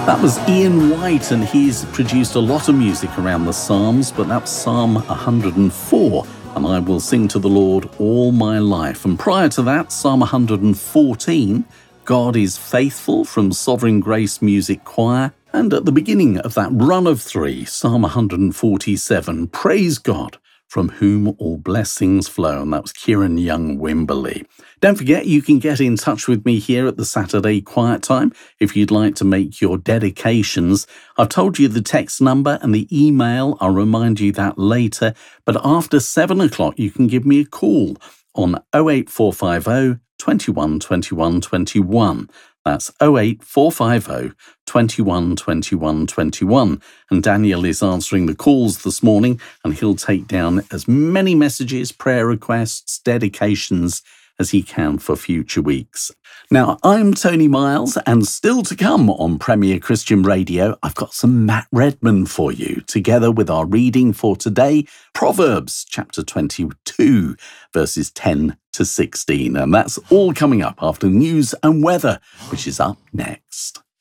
That was Ian White, and he's produced a lot of music around the Psalms, but that's Psalm 104, and I will sing to the Lord all my life. And prior to that, Psalm 114, God is Faithful, from Sovereign Grace Music Choir. And at the beginning of that run of three, Psalm 147, Praise God, from whom all blessings flow. And that was Kieran Young Wimberley. Don't forget, you can get in touch with me here at the Saturday Quiet Time if you'd like to make your dedications. I've told you the text number and the email. I'll remind you that later. But after 7 o'clock, you can give me a call on 08450 21 21 21. That's 08450 21 21 21. And Daniel is answering the calls this morning, and he'll take down as many messages, prayer requests, dedications as he can for future weeks. Now, I'm Tony Miles, and still to come on Premier Christian Radio, I've got some Matt Redman for you, together with our reading for today, Proverbs chapter 22, verses 10 to 16. And that's all coming up after news and weather, which is up next.